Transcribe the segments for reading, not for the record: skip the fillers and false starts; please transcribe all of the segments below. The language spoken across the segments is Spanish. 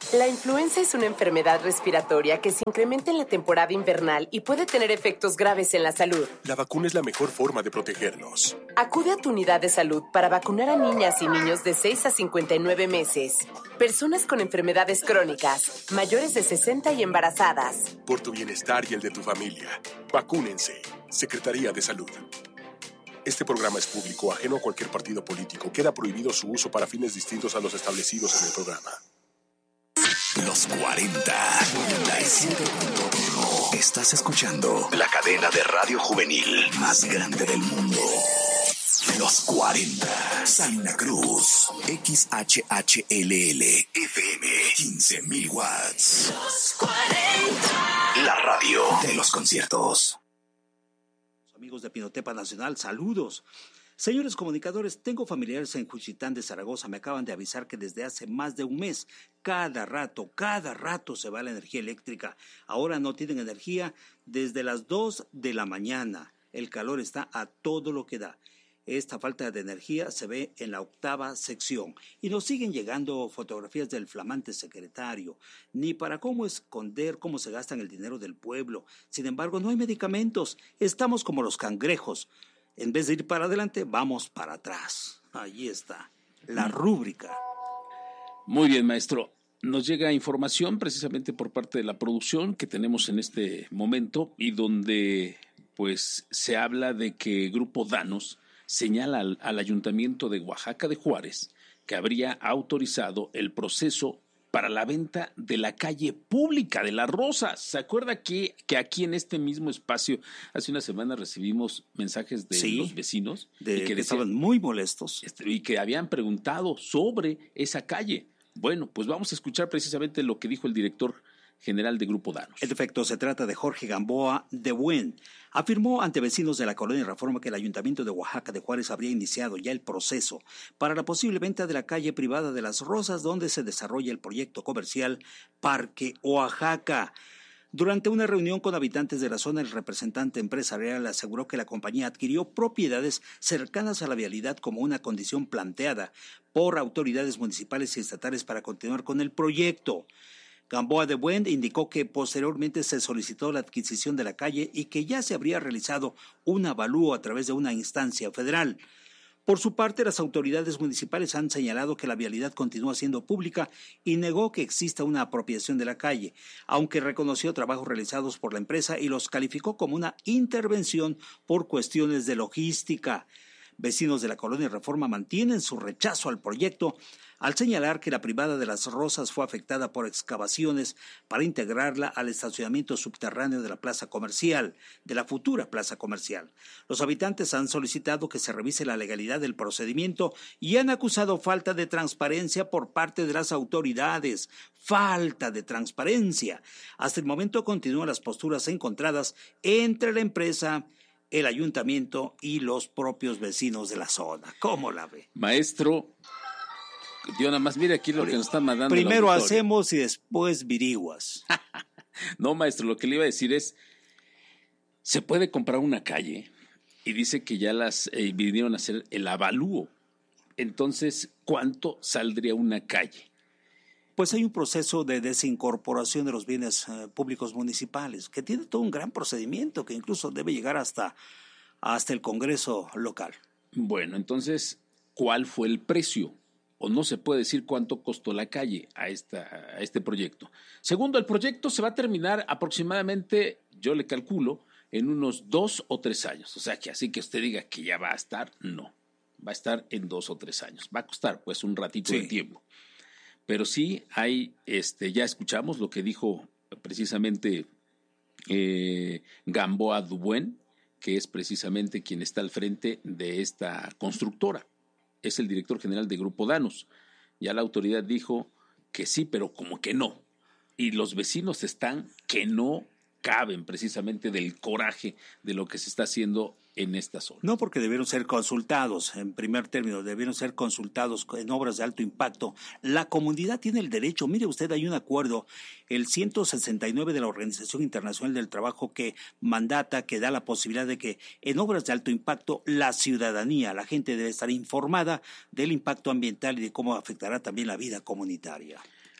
La influenza es una enfermedad respiratoria que se incrementa en la temporada invernal y puede tener efectos graves en la salud. La vacuna es la mejor forma de protegernos. Acude a tu unidad de salud para vacunar a niñas y niños de 6 a 59 meses, personas con enfermedades crónicas, mayores de 60 y embarazadas. Por tu bienestar y el de tu familia, vacúnense. Secretaría de Salud. Este programa es público, ajeno a cualquier partido político. Queda prohibido su uso para fines distintos a los establecidos en el programa. Los 40, 97.1. Estás escuchando la cadena de radio juvenil más grande del mundo. Los 40, Salina Cruz, XHHLL, FM, 15,000 watts. Los 40. La radio de los conciertos. Amigos de Pinotepa Nacional, saludos. Señores comunicadores, tengo familiares en Juchitán de Zaragoza. Me acaban de avisar que desde hace más de un mes, cada rato se va la energía eléctrica. Ahora no tienen energía desde las 2 de la mañana. El calor está a todo lo que da. Esta falta de energía se ve en la 8ª sección. Y nos siguen llegando fotografías del flamante secretario. Ni para cómo esconder cómo se gastan el dinero del pueblo. Sin embargo, no hay medicamentos. Estamos como los cangrejos. En vez de ir para adelante, vamos para atrás. Allí está, la rúbrica. Muy bien, maestro. Nos llega información precisamente por parte de la producción que tenemos en este momento y donde pues se habla de que Grupo Danos señala al Ayuntamiento de Oaxaca de Juárez que habría autorizado el proceso para la venta de la calle pública de Las Rosas. ¿Se acuerda que aquí en este mismo espacio hace una semana recibimos mensajes de los vecinos? Que estaban muy molestos. Y que habían preguntado sobre esa calle. Bueno, pues vamos a escuchar precisamente lo que dijo el director general de Grupo Danos. En efecto, se trata de Jorge Gamboa de Buen. Afirmó ante vecinos de la colonia Reforma que el Ayuntamiento de Oaxaca de Juárez habría iniciado ya el proceso para la posible venta de la calle privada de Las Rosas, donde se desarrolla el proyecto comercial Parque Oaxaca. Durante una reunión con habitantes de la zona, el representante empresarial aseguró que la compañía adquirió propiedades cercanas a la vialidad como una condición planteada por autoridades municipales y estatales para continuar con el proyecto. Gamboa de Buen indicó que posteriormente se solicitó la adquisición de la calle y que ya se habría realizado un avalúo a través de una instancia federal. Por su parte, las autoridades municipales han señalado que la vialidad continúa siendo pública y negó que exista una apropiación de la calle, aunque reconoció trabajos realizados por la empresa y los calificó como una intervención por cuestiones de logística. Vecinos de la colonia Reforma mantienen su rechazo al proyecto al señalar que la privada de Las Rosas fue afectada por excavaciones para integrarla al estacionamiento subterráneo de la plaza comercial, de la futura plaza comercial. Los habitantes han solicitado que se revise la legalidad del procedimiento y han acusado falta de transparencia por parte de las autoridades. Falta de transparencia. Hasta el momento continúan las posturas encontradas entre la empresa, el ayuntamiento y los propios vecinos de la zona. ¿Cómo la ve? Maestro, yo nada más, mire aquí lo que nos están mandando. Primero hacemos y después viriguas. No, maestro, lo que le iba a decir es, se puede comprar una calle y dice que ya las vinieron a hacer el avalúo. Entonces, ¿cuánto saldría una calle? Pues hay un proceso de desincorporación de los bienes públicos municipales que tiene todo un gran procedimiento que incluso debe llegar hasta el Congreso local. Bueno, entonces, ¿cuál fue el precio? O no se puede decir cuánto costó la calle a este proyecto. Segundo, el proyecto se va a terminar aproximadamente, yo le calculo, en unos 2 o 3 años. O sea, que así que usted diga que ya va a estar, no. Va a estar en 2 o 3 años. Va a costar pues un ratito de tiempo. Pero sí hay, ya escuchamos lo que dijo precisamente Gamboa Dubuen, que es precisamente quien está al frente de esta constructora. Es el director general de Grupo Danos. Ya la autoridad dijo que sí, pero como que no. Y los vecinos están que no caben precisamente del coraje de lo que se está haciendo en esta zona. No, porque debieron ser consultados, en primer término, debieron ser consultados en obras de alto impacto. La comunidad tiene el derecho, mire usted, hay un acuerdo, el 169 de la Organización Internacional del Trabajo que mandata, que da la posibilidad de que en obras de alto impacto la ciudadanía, la gente debe estar informada del impacto ambiental y de cómo afectará también la vida comunitaria.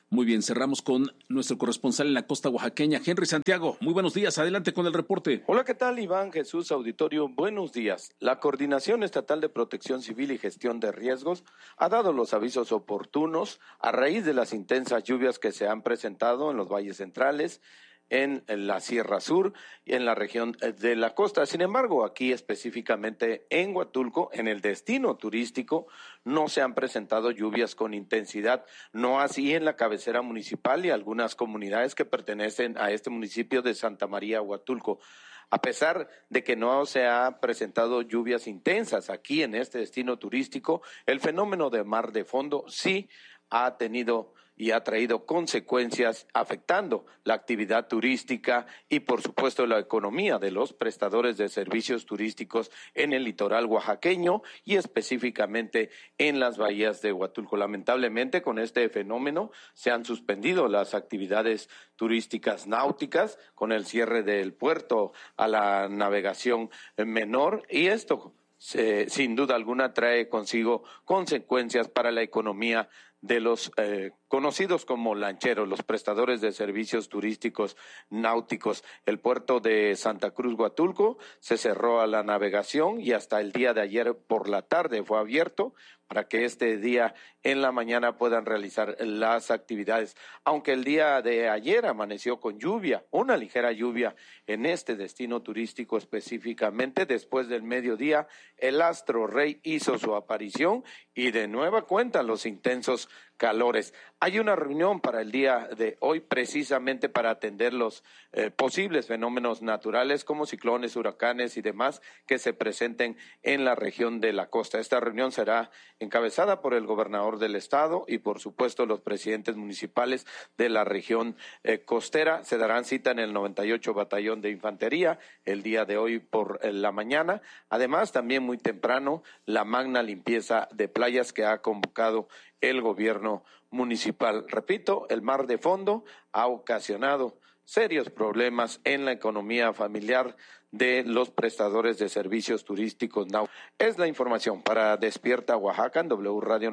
Muy bien, cerramos con nuestro corresponsal en la costa oaxaqueña, Henry Santiago. Muy buenos días, adelante con el reporte. Hola, ¿qué tal, Iván, Jesús, auditorio? Buenos días. La Coordinación Estatal de Protección Civil y Gestión de Riesgos ha dado los avisos oportunos a raíz de las intensas lluvias que se han presentado en los valles centrales, en la Sierra Sur y en la región de la costa. Sin embargo, aquí específicamente en Huatulco, en el destino turístico, no se han presentado lluvias con intensidad, no así en la cabecera municipal y algunas comunidades que pertenecen a este municipio de Santa María, Huatulco. A pesar de que no se ha presentado lluvias intensas aquí en este destino turístico, el fenómeno de mar de fondo sí ha tenido y ha traído consecuencias afectando la actividad turística y, por supuesto, la economía de los prestadores de servicios turísticos en el litoral oaxaqueño y específicamente en las bahías de Huatulco. Lamentablemente, con este fenómeno se han suspendido las actividades turísticas náuticas con el cierre del puerto a la navegación menor y esto sin duda alguna trae consigo consecuencias para la economía de los conocidos como lancheros, los prestadores de servicios turísticos náuticos. El puerto de Santa Cruz Huatulco se cerró a la navegación y hasta el día de ayer por la tarde fue abierto para que este día en la mañana puedan realizar las actividades. Aunque el día de ayer amaneció con lluvia, una ligera lluvia en este destino turístico específicamente, después del mediodía el astro rey hizo su aparición y de nueva cuenta los intensos calores. Hay una reunión para el día de hoy precisamente para atender los posibles fenómenos naturales como ciclones, huracanes y demás que se presenten en la región de la costa. Esta reunión será encabezada por el gobernador del estado y por supuesto los presidentes municipales de la región costera. Se darán cita en el 98 Batallón de Infantería el día de hoy por la mañana. Además, también muy temprano, la magna limpieza de playas que ha convocado el gobierno municipal. Repito, el mar de fondo ha ocasionado serios problemas en la economía familiar de los prestadores de servicios turísticos. Es la información para Despierta Oaxaca en W Radio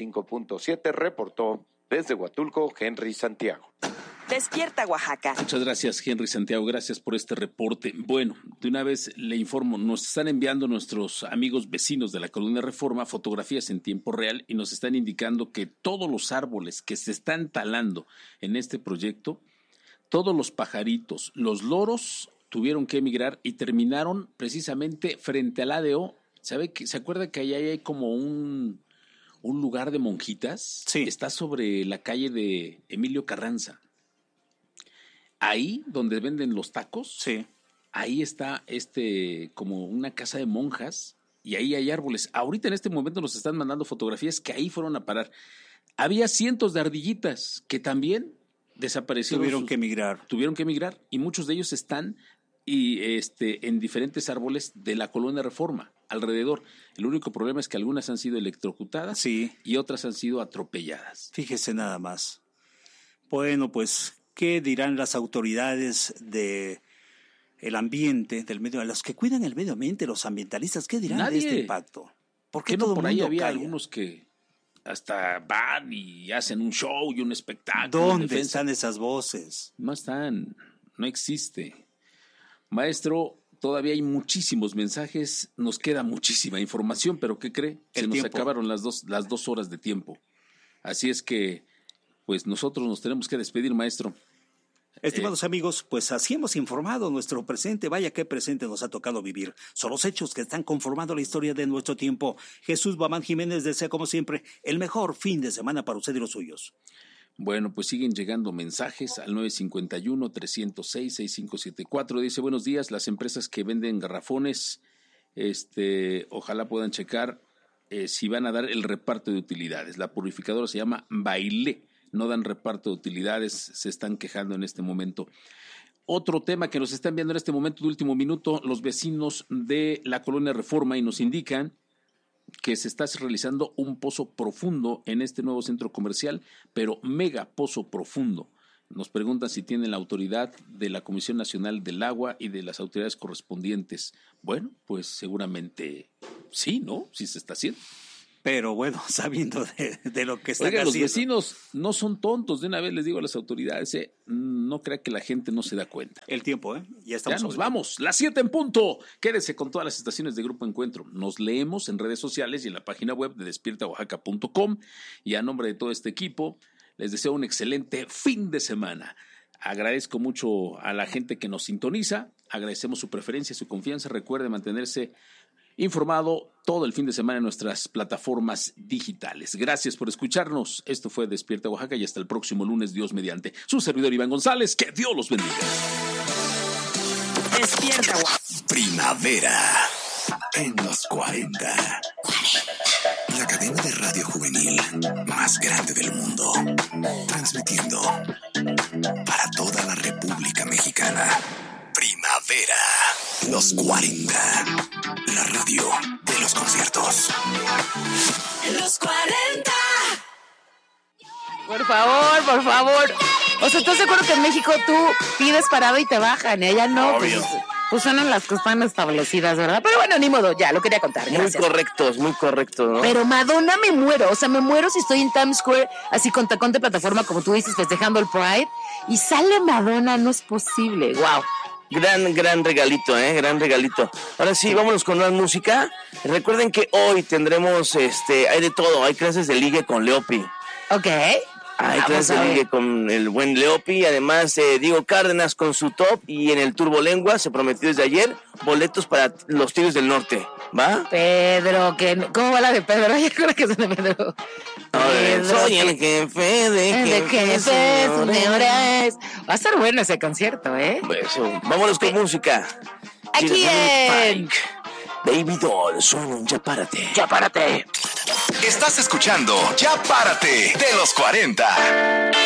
95.7. Reportó desde Huatulco, Henry Santiago. Despierta Oaxaca. Muchas gracias, Henry Santiago, gracias por este reporte. Bueno, de una vez le informo, nos están enviando nuestros amigos vecinos de la Colonia Reforma fotografías en tiempo real y nos están indicando que todos los árboles que se están talando en este proyecto, todos los pajaritos, los loros tuvieron que emigrar y terminaron precisamente frente al ADO. ¿Se acuerda que ahí hay como un lugar de monjitas? Sí. Está sobre la calle de Emilio Carranza. Ahí, donde venden los tacos, sí, ahí está como una casa de monjas y ahí hay árboles. Ahorita en este momento nos están mandando fotografías que ahí fueron a parar. Había cientos de ardillitas que también desaparecieron. Tuvieron que emigrar y muchos de ellos están en diferentes árboles de la Colonia Reforma alrededor. El único problema es que algunas han sido electrocutadas sí, y otras han sido atropelladas. Fíjese nada más. Bueno, pues ¿qué dirán las autoridades de el ambiente, del medio, los que cuidan el medio ambiente, los ambientalistas? ¿Qué dirán de este impacto? ¿Por qué no por ahí había algunos que hasta van y hacen un show y un espectáculo? ¿Dónde están esas voces? No están, no existe. Maestro, todavía hay muchísimos mensajes, nos queda muchísima información, pero ¿qué cree? Se nos acabaron las dos horas de tiempo. Así es que pues nosotros nos tenemos que despedir, maestro. Estimados amigos, pues así hemos informado nuestro presente. Vaya qué presente nos ha tocado vivir. Son los hechos que están conformando la historia de nuestro tiempo. Jesús Bamán Jiménez desea, como siempre, el mejor fin de semana para usted y los suyos. Bueno, pues siguen llegando mensajes al 951-306-6574. Dice, buenos días, las empresas que venden garrafones, ojalá puedan checar si van a dar el reparto de utilidades. La purificadora se llama Bailé. No dan reparto de utilidades, se están quejando en este momento. Otro tema que nos está enviando en este momento de último minuto, los vecinos de la Colonia Reforma, y nos indican que se está realizando un pozo profundo en este nuevo centro comercial, pero mega pozo profundo. Nos preguntan si tienen la autoridad de la Comisión Nacional del Agua y de las autoridades correspondientes. Bueno, pues seguramente sí, ¿no? Sí se está haciendo. Pero bueno, sabiendo de lo que están haciendo. Los vecinos no son tontos, de una vez les digo a las autoridades, no crea que la gente no se da cuenta. El tiempo, ya estamos. Ya nos vamos, las 7 en punto. Quédese con todas las estaciones de Grupo Encuentro. Nos leemos en redes sociales y en la página web de despiertaoaxaca.com. Y a nombre de todo este equipo, les deseo un excelente fin de semana. Agradezco mucho a la gente que nos sintoniza, agradecemos su preferencia, su confianza. Recuerde mantenerse informado todo el fin de semana en nuestras plataformas digitales. Gracias por escucharnos. Esto fue Despierta Oaxaca y hasta el próximo lunes, Dios mediante. Su servidor Iván González, que Dios los bendiga. Despierta Oaxaca. Primavera en los 40. La cadena de radio juvenil más grande del mundo. Transmitiendo para toda la República Mexicana. Primavera, los 40. La radio de los conciertos. Los 40. Por favor. O sea, ¿estás de acuerdo que en México tú pides parado y te bajan? Y allá no. Obvio. Pues son en las que están establecidas, ¿verdad? Pero bueno, ni modo, ya, lo quería contar. Gracias. Muy correctos, ¿no? Pero Madonna me muero, o sea, me muero si estoy en Times Square, así con tacón de plataforma, como tú dices, festejando el Pride, y sale Madonna, no es posible, wow. Gran regalito, gran regalito. Ahora sí, vámonos con más música. Recuerden que hoy tendremos, hay de todo, hay clases de ligue con Leopi. Ok. Hay clases de ligue con el buen Leopi, además Diego Cárdenas con su top, y en el Turbo Lengua se prometió desde ayer boletos para los Tigres del Norte, ¿va? Pedro, ¿cómo va la de Pedro? Ay, creo que es de Pedro. Soy el jefe de jefes, señores. Va a ser bueno ese concierto, Pues, vámonos con música. Aquí en Baby Doll, suena Ya Párate. Ya Párate. Estás escuchando Ya Párate de los 40.